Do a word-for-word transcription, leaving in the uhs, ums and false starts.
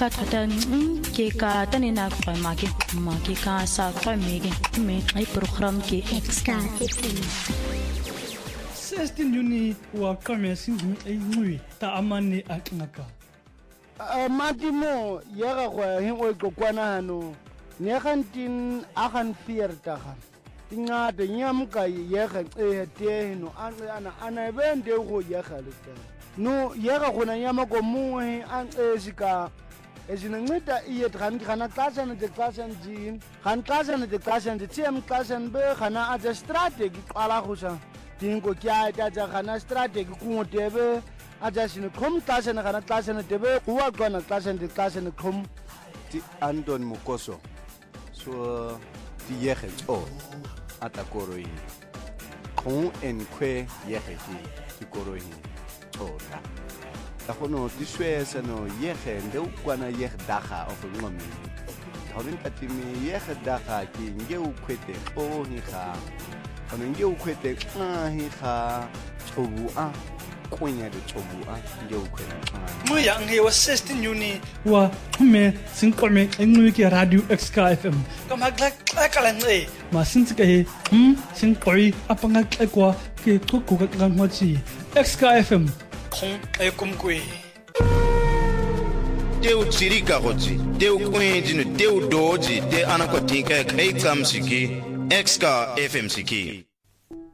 ka tata ke ka tani na kwa ma ke ma ke ka sa kwa me ke me ai program ke Ska F M sixteen Juni wa kame singu ai ngui ta amane aknaka a matimo yega go hin o kokwana hano ne gantin agan viertig tinga de nyamka yega e te no ana ana bende go yega le no yega gona nyama go muwe an esika ezinceda iye dran kana xasha ne xasha njini kan xasha ne xasha nje tiem xasha be kana aja strategy qala khusa dingo kya ta kana strategy ku tebe aja sine khom xasha ne kana xasha ne tebe kuwa gona xasha ne xasha ne khom ti Anton Mukoso so ti yege o atakoroi khon en kwe yege ti ti koroi ora ta kono ti swesa no yege ndeu kwana yege daga of ngomi hawin atimi yege daga ki ngeu kwete o hi kha kono ngeu kwete a hi kha chobu a kwenya de chobu a ngeu kwete mo ya nge wa sixteen Juni wa me sinqome ngui ke radio Ska F M kama gla kala nge ma sintsike he hm sinqoi apanga kwa ke kuku ka ngwachi Ska F M khon e kumkwe teu tsirika gotsi teu kwendino teu doji te anakotinka kai kamsiki Ska F M siki